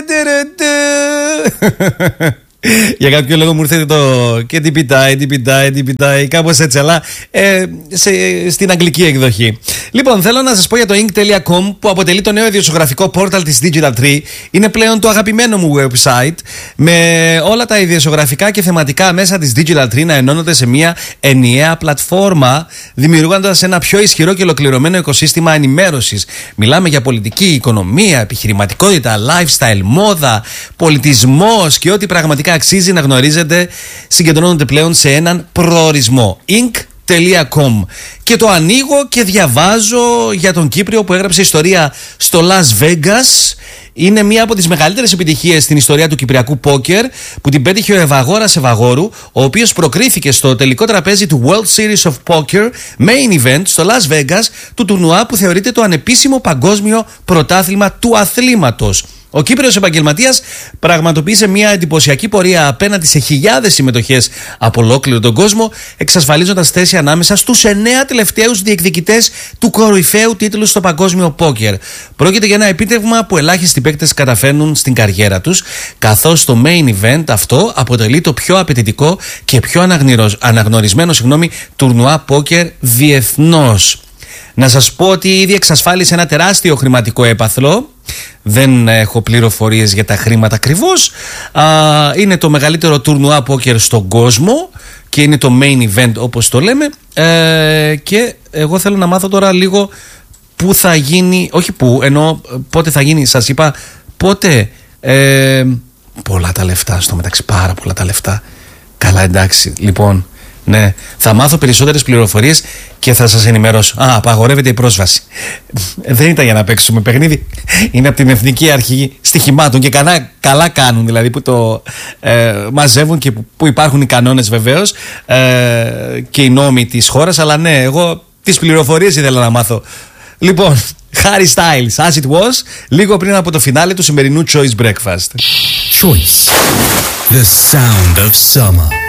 Για κάποιο λόγο μου ήρθε το και τι πιτάει, κάπως έτσι, αλλά στην αγγλική εκδοχή. Λοιπόν, θέλω να σας πω για το ink.com, που αποτελεί το νέο ιδιοσιογραφικό πόρταλ της Digital Tree. Είναι πλέον το αγαπημένο μου website, με όλα τα ιδιοσιογραφικά και θεματικά μέσα της Digital Tree να ενώνονται σε μια ενιαία πλατφόρμα, δημιουργώντας ένα πιο ισχυρό και ολοκληρωμένο οικοσύστημα ενημέρωσης. Μιλάμε για πολιτική, οικονομία, επιχειρηματικότητα, lifestyle, μόδα, πολιτισμός και ό,τι πραγματικά αξίζει να γνωρίζετε, συγκεντρώνονται πλέον σε έναν προορισμό. ink.com. Και το ανοίγω και διαβάζω για τον Κύπριο που έγραψε ιστορία στο Las Vegas. Είναι μία από τις μεγαλύτερες επιτυχίες στην ιστορία του κυπριακού πόκερ, που την πέτυχε ο Ευαγόρας Ευαγόρου, ο οποίος προκρίθηκε στο τελικό τραπέζι του World Series of Poker Main Event στο Las Vegas, του τουρνουά που θεωρείται το ανεπίσημο παγκόσμιο πρωτάθλημα του αθλήματος. Ο Κύπριος επαγγελματίας πραγματοποίησε μια εντυπωσιακή πορεία απέναντι σε χιλιάδες συμμετοχές από ολόκληρο τον κόσμο, εξασφαλίζοντας θέση ανάμεσα στους 9 τελευταίους διεκδικητές του κορυφαίου τίτλου στο παγκόσμιο πόκερ. Πρόκειται για ένα επίτευγμα που ελάχιστοι παίκτες καταφέρνουν στην καριέρα τους, καθώς το main event αυτό αποτελεί το πιο απαιτητικό και πιο αναγνωρισμένο τουρνουά πόκερ διεθνώς. Να σας πω ότι ήδη εξασφάλισε ένα τεράστιο χρηματικό έπαθλο. Δεν έχω πληροφορίες για τα χρήματα ακριβώς. Είναι το μεγαλύτερο τουρνουά πόκερ στον κόσμο και είναι το main event, όπως το λέμε. Και εγώ θέλω να μάθω τώρα λίγο πού θα γίνει, όχι πού, ενώ πότε θα γίνει. Σας είπα πότε. Πολλά τα λεφτά στο μεταξύ, πάρα πολλά τα λεφτά. Καλά, εντάξει, λοιπόν. Ναι, θα μάθω περισσότερες πληροφορίες και θα σας ενημερώσω. Απαγορεύεται η πρόσβαση. Δεν ήταν για να παίξουμε παιχνίδι. Είναι από την Εθνική Αρχή Στοιχημάτων και καλά κάνουν, δηλαδή, που το μαζεύουν και που υπάρχουν οι κανόνες βεβαίως και οι νόμοι της χώρας. Αλλά ναι, εγώ τις πληροφορίες ήθελα να μάθω. Λοιπόν, Harry Styles, As It Was, λίγο πριν από το φινάλε του σημερινού Choice Breakfast. Choice, the sound of summer.